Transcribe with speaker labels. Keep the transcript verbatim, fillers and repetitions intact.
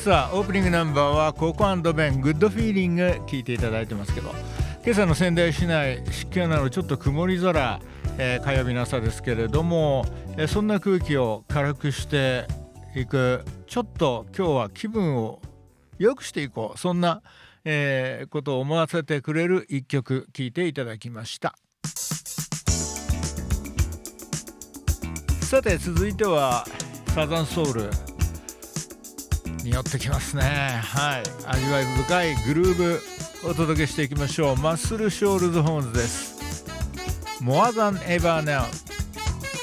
Speaker 1: さあオープニングナンバーはココ&ベングッドフィーリング聞いていただいてますけど、今朝の仙台市内湿気のあるちょっと曇り空、えー、火曜日の朝ですけれども、えー、そんな空気を軽くしていく、ちょっと今日は気分を良くしていこう、そんな、えー、ことを思わせてくれる一曲聴いていただきました。さて続いてはサザンソウルに寄ってきますね。はい、味わい深いグルーブお届けしていきましょう。マッスルショールズホーンズです。 More than ever now。